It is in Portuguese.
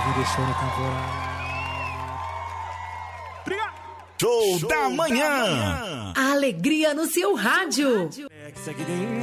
me deixou na temporada. Show da manhã. A alegria no seu rádio.